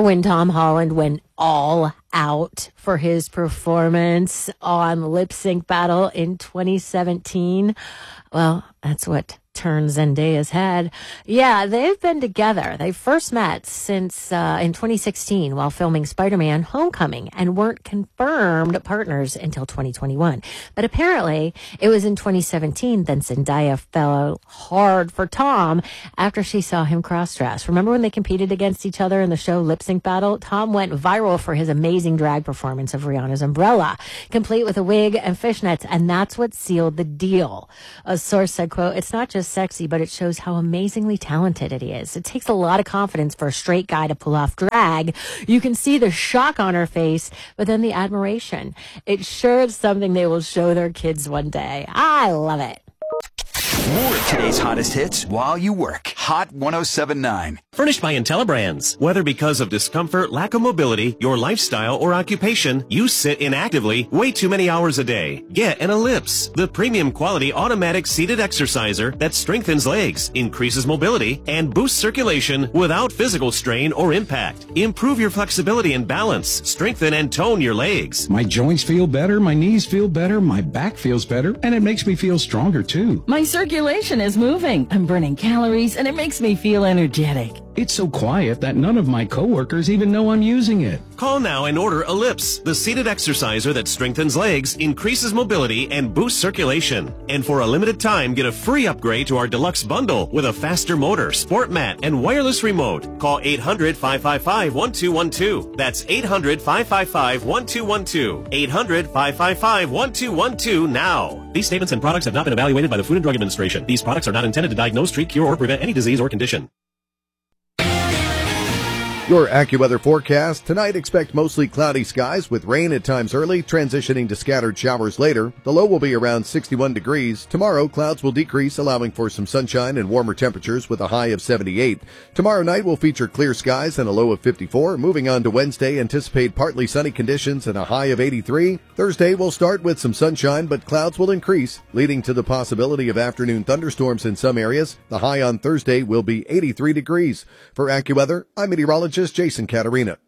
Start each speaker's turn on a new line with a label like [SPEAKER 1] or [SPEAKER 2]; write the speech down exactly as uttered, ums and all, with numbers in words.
[SPEAKER 1] when Tom Holland went all out for his performance on Lip Sync Battle in twenty seventeen? Well, that's what turned Zendaya's head. Yeah, they've been together. They first met since uh, in twenty sixteen while filming Spider-Man Homecoming and weren't confirmed partners until twenty twenty-one. But apparently it was in twenty seventeen that Zendaya fell hard for Tom after she saw him cross-dress. Remember when they competed against each other in the show Lip Sync Battle? Tom went viral for his amazing drag performance of Rihanna's Umbrella, complete with a wig and fishnets, and that's what sealed the deal. A source said, quote, "It's not just sexy, but it shows how amazingly talented it is. It takes a lot of confidence for a straight guy to pull off drag. You can see the shock on her face, but then the admiration. It sure is something they will show their kids one day." I love it.
[SPEAKER 2] More of today's hottest hits while you work. Hot one oh seven point nine.
[SPEAKER 3] Furnished by IntelliBrands. Whether because of discomfort, lack of mobility, your lifestyle, or occupation, you sit inactively way too many hours a day. Get an Ellipse, the premium quality automatic seated exerciser that strengthens legs, increases mobility, and boosts circulation without physical strain or impact. Improve your flexibility and balance. Strengthen and tone your legs.
[SPEAKER 4] My joints feel better, my knees feel better, my back feels better, and it makes me feel stronger too.
[SPEAKER 5] My circulation is moving. I'm burning calories, and it makes me feel energetic.
[SPEAKER 4] It's so quiet that none of my coworkers even know I'm using it.
[SPEAKER 3] Call now and order Ellipse, the seated exerciser that strengthens legs, increases mobility, and boosts circulation. And for a limited time, get a free upgrade to our deluxe bundle with a faster motor, sport mat, and wireless remote. Call eight hundred, five five five, one two one two. That's eight hundred, five five five, one two one two. eight hundred, five five five, one two one two now. These statements and products have not been evaluated by the Food and Drug Administration. These products are not intended to diagnose, treat, cure, or prevent any disease or condition.
[SPEAKER 6] Your AccuWeather forecast. Tonight, expect mostly cloudy skies with rain at times early, transitioning to scattered showers later. The low will be around sixty-one degrees. Tomorrow, clouds will decrease, allowing for some sunshine and warmer temperatures with a high of seventy-eight. Tomorrow night will feature clear skies and a low of fifty-four. Moving on to Wednesday, anticipate partly sunny conditions and a high of eighty-three. Thursday will start with some sunshine, but clouds will increase, leading to the possibility of afternoon thunderstorms in some areas. The high on Thursday will be eighty-three degrees. For AccuWeather, I'm meteorologist Jason Caterina.